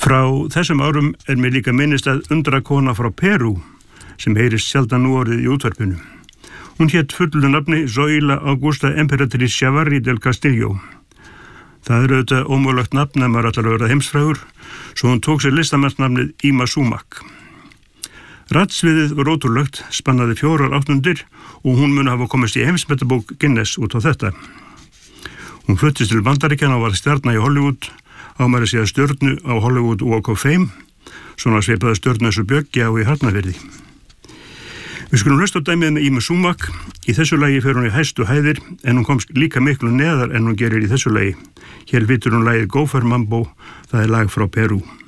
Frá þessum árum mér líka minnist að undrakona frá Perú sem heyrist sjaldan nú orðið í útvarpinu. Hún hét fullu nafni Zoila Augusta Emperatriz Chavarri del Castillo. Það auðvitað ómögulegt nafn maður ætlar að vera heimsfrægur, svo hún tók sér listamannsnafnið Ima Sumak. Ratsviðið var ótrúlegt, spannaði 4 áttundir og hún mun hafa komist í heimsmetabók Guinness út á þetta. Hún fluttist til Bandaríkjanna og var stjarna í Hollywood, ámæri sig að stjörnu á Hollywood Walk of Fame, svona svipaði stjörnu þessu Bjöggja og í Hafnarfirði. Við skulum hlusta á dæmið með Ima Sumak. Í þessu lagi fer hún í hæstu hæðir, en hún komst líka miklu neðar en hún gerir í þessu lagi. Hér flytur hún lagið Gopher Mambo, það er lag frá Perú.